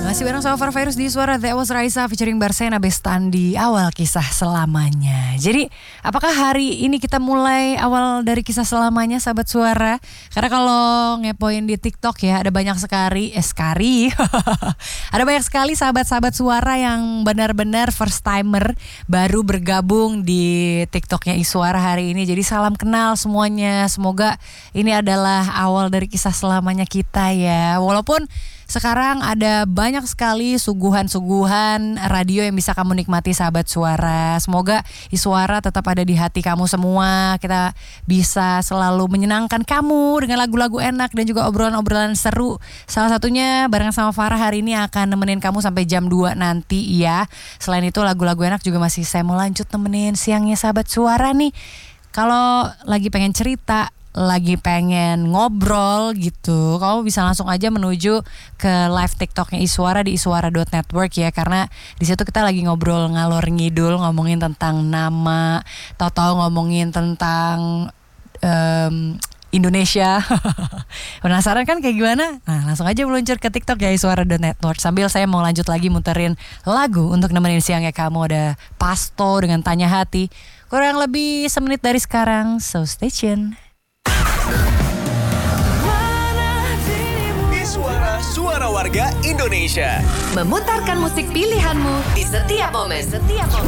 Masih bareng sama Far Virus di Suara. That was Raisa featuring Barsena Bestandi. Awal kisah selamanya. Jadi apakah hari ini kita mulai awal dari kisah selamanya sahabat Suara? Karena kalau ngepoin di TikTok ya, ada banyak sekali ada banyak sekali sahabat-sahabat Suara yang benar-benar first timer, baru bergabung di TikToknya Iswara hari ini. Jadi salam kenal semuanya. Semoga ini adalah awal dari kisah selamanya kita ya. Walaupun sekarang ada banyak sekali suguhan-suguhan radio yang bisa kamu nikmati sahabat Suara. Semoga Iswara tetap ada di hati kamu semua. Kita bisa selalu menyenangkan kamu dengan lagu-lagu enak dan juga obrolan-obrolan seru. Salah satunya bareng sama Farah hari ini akan nemenin kamu sampai jam 2 nanti ya. Selain itu lagu-lagu enak juga masih saya mau lanjut nemenin siangnya sahabat Suara nih. Kalau lagi pengen cerita, lagi pengen ngobrol gitu, kamu bisa langsung aja menuju ke live TikToknya Iswara di iswara.network ya. Karena di situ kita lagi ngobrol ngalor ngidul, ngomongin tentang nama, tahu-tahu ngomongin tentang Indonesia. Penasaran kan kayak gimana? Nah langsung aja meluncur ke TikTok ya iswara.network. Sambil saya mau lanjut lagi muterin lagu untuk nemenin siangnya kamu. Ada Pasto dengan Tanya Hati. Kurang lebih semenit dari sekarang, so stay tune. Suara warga Indonesia. Memutarkan musik pilihanmu di setiap momen.